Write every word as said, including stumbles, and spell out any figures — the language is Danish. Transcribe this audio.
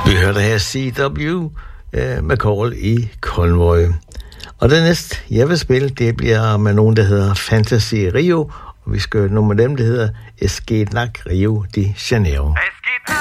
Vi hørte her C W øh, med Call i Convoy. Og det næste, jeg vil spille, det bliver med nogen, der hedder Fantasy Rio. Og vi skal høre nogle af dem, der hedder Escape Rio de Janeiro.